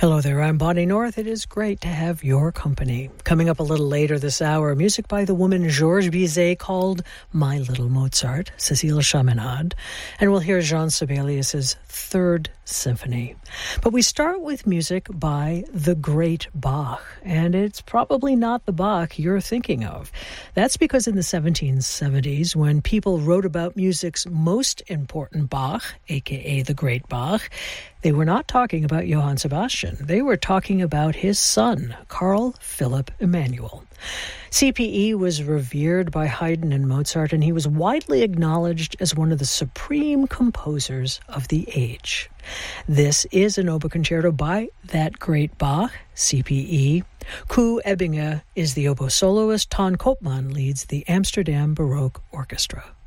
Hello there, I'm Bonnie North. It is great to have your company. Coming up a little later this hour, music by the woman Georges Bizet called My Little Mozart, Cécile Chaminade, and we'll hear Jean Sibelius' Third Symphony. But we start with music by the great Bach, and it's probably not the Bach you're thinking of. That's because in the 1770s, when people wrote about music's most important Bach, aka the great Bach, they were not talking about Johann Sebastian. They were talking about his son, Carl Philipp Emanuel. CPE was revered by Haydn and Mozart, and he was widely acknowledged as one of the supreme composers of the age. This is an oboe concerto by that great Bach, CPE. Koos Ebbinge is the oboe soloist. Ton Koopman leads the Amsterdam Baroque Orchestra.